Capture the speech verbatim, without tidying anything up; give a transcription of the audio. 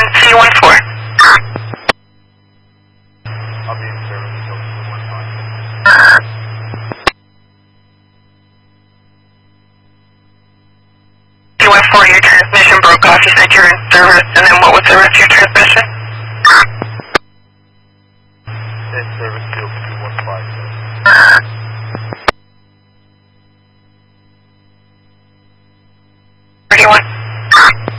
one C one four. I'll be in service until two one five. C one four, your transmission broke off.